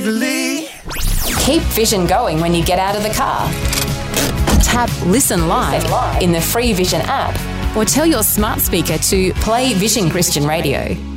lately. Keep Vision going when you get out of the car. Tap Listen Live in the free Vision app or tell your smart speaker to play Vision Christian Radio.